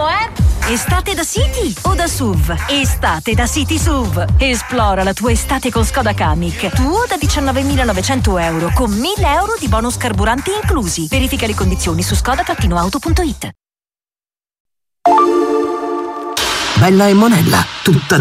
andiamo, Estate da City o da SUV? Estate da City SUV. Esplora la tua estate con Skoda Kamiq. Tuo da 19.900 euro con 1.000 euro di bonus carburanti inclusi. Verifica le condizioni su skoda-auto.it. Bella e Monella, tutta